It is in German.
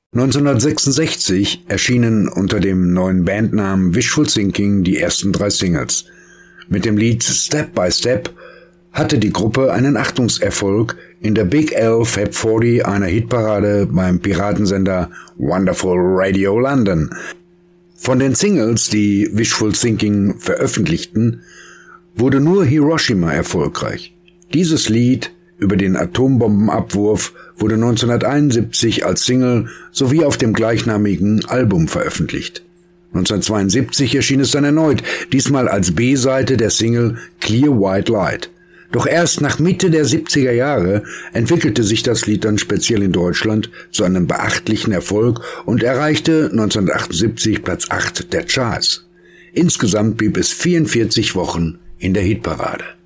1966 erschienen unter dem neuen Bandnamen Wishful Thinking die ersten 3 Singles. Mit dem Lied Step by Step hatte die Gruppe einen Achtungserfolg in der Big L Fab 40, einer Hitparade beim Piratensender Wonderful Radio London. Von den Singles, die Wishful Thinking veröffentlichten, wurde nur Hiroshima erfolgreich. Dieses Lied über den Atombombenabwurf wurde 1971 als Single sowie auf dem gleichnamigen Album veröffentlicht. 1972 erschien es dann erneut, diesmal als B-Seite der Single Clear White Light. Doch erst nach Mitte der 70er Jahre entwickelte sich das Lied dann speziell in Deutschland zu einem beachtlichen Erfolg und erreichte 1978 Platz 8 der Charts. Insgesamt blieb es 44 Wochen in der Hitparade.